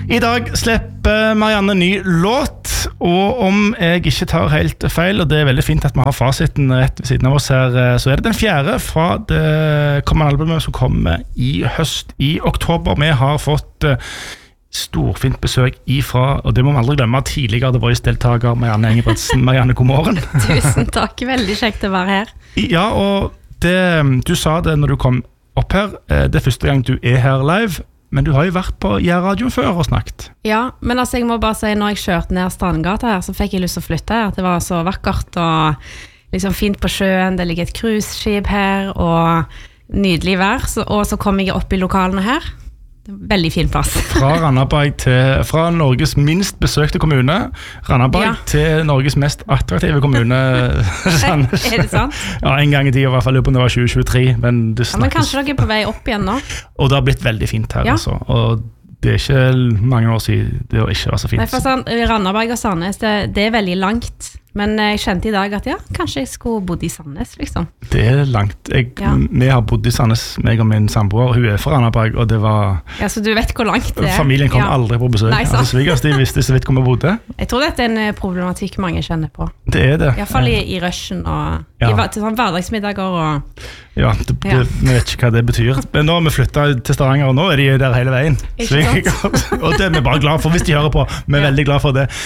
I dag slipper Marianne ny låt, og om jeg ikke tar helt feil, og det veldig fint at vi har fasiten rett ved siden av oss her, så det den fjerde fra det kommende albumet som kommer i høst i oktober. Vi har fått storfint besøk ifra, og det må vi aldri glemme, tidligere The Voice-deltaker Marianne Engebretsen. Marianne, god morgen. Tusen takk, veldig kjekt å være her. Ja, og du sa det når du kom opp her, det første gang du her live, men du har jo vært på Jærradioen før og snakket. Ja, men altså jeg må bare si, når jeg kjørte ned Strandgata her, så fikk jeg lyst til å flytte her. Det var så vakkert og liksom fint på sjøen, det ligger et cruiseskip her, og nydelig vær, og så kom jeg opp i lokalene her. Veldig fin plass. Fra Norges minst besøkte kommune, Randaberg, til Norges mest attraktive kommune, Sandnes. Er det sant? Ja, en gang i tiden, i hvert fall på det var 2023. Men kanskje dere er på vei opp igjen nå? Og det har blitt veldig fint her, altså. Og det er ikke mange år siden det ikke var så fint. Nei, for Randaberg og Sandnes, det er veldig langt. Men jeg kjente i dag at kanskje jeg skulle bodd i Sandnes, liksom. Det er langt. Vi har bodd i Sandnes, meg og min samboer, hun er fra Randaberg, og det var... Ja, så du vet hvor langt det er. Familien kom aldri på besøk. Nei, sant. Svigers, de visste så vidt hvor vi bodde. Jeg tror dette er en problematikk mange kjenner på. Det er det. I hvert fall i rushen og til sånn hverdagsmiddager og... Ja, vi vet ikke hva det betyr. Men nå har vi flyttet til Stavanger, og nå er de der hele veien. Og det er vi bare glad for, hvis de hører på. Vi er veldig glad for det.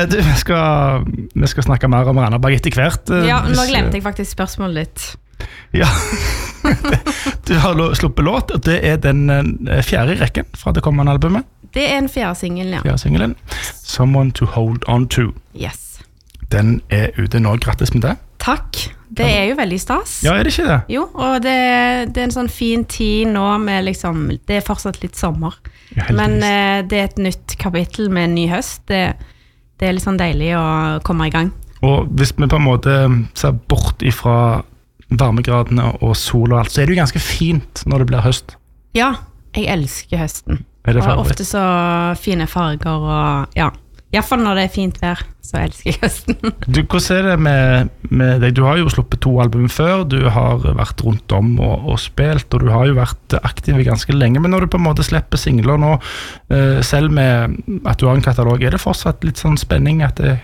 Vi skal snakke mer om Randaberg etter hvert. Ja, nå glemte jeg faktisk spørsmålet ditt. Ja, du har sluppet låt, og det er den fjerde i rekken fra det kommende albumet. Det er en fjerde singel, ja. Fjerde singelen, Someone to Hold On To. Yes. Den er ute nå, grattis med det. Takk, det er jo veldig stas. Ja, er det ikke det? Jo, og det er en sånn fin tid nå med liksom, det er fortsatt litt sommer. Ja, men det er et nytt kapittel med en ny høst. Det er litt sånn deilig å komme i gang. Og hvis vi på en måte ser bort ifra varmegradene og sol og alt, så er det jo ganske fint når det blir høst. Ja, jeg elsker høsten. Er det og ofte så fine farger og ja. I hvert fall når det er fint vær, så elsker jeg høsten. Hvordan er det med deg? Du har jo sluppet 2 album før, du har vært rundt om og spilt, og du har jo vært aktiv ganske lenge, men når du på en måte slipper singler nå, selv med at du har en katalog, er det fortsatt litt sånn spenning at det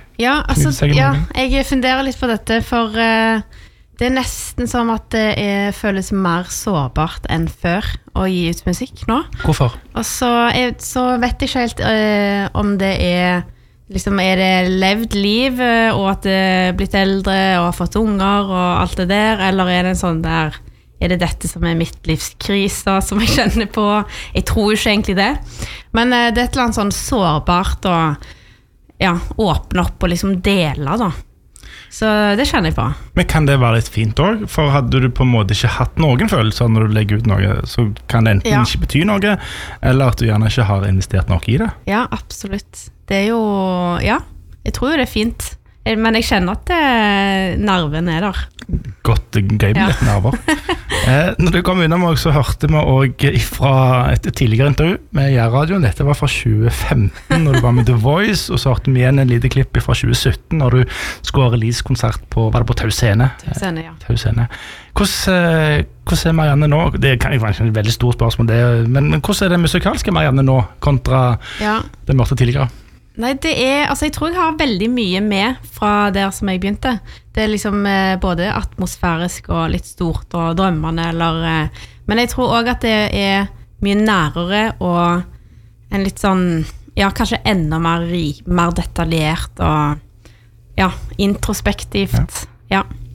jeg funderer litt på dette, for det er nesten som at det føles mer sårbart enn før å gi ut musikk nå. Hvorfor? Og så vet jeg ikke helt om det liksom, er det levd liv, og at det er blitt eldre og har fått unger og alt det der, eller er det en sånn der, er det dette som er mitt livs krise som jeg kjenner på? Jeg tror jo ikke egentlig det, men det er et eller annet sånn sårbart og åpne opp og liksom dele da. Så det kjenner jeg på. Men kan det være litt fint også? For hadde du på en måte ikke hatt noen følelser når du legger ut noe, så kan det enten ikke bety noe, eller at du gjerne ikke har investert noe i det? Ja, absolutt. Det er jo, jeg tror jo det er fint. Men jeg kjenner at nerven er der. Godt game litt nerver. Når du kom innom så hørte vi også fra et tidligere intervju med Jærradioen. Dette var fra 2015 når du var med The Voice, og så hørte vi igjen en liten klipp fra 2017 når du skulle ha release-konsert på Tau Scene. Tau Scene, ja. Tau Scene. Hvordan er Marianne nå? Det kan jo være et veldig stort spørsmål, men hvordan er det musikalske Marianne nå kontra det mørte tidligere? Nei, jeg tror jeg har veldig mye med fra der som jeg begynte. Det er liksom både atmosfærisk og litt stort og drømmende, men jeg tror også at det er mye nærere og en litt sånn, kanskje enda mer detaljert og introspektivt. Ja.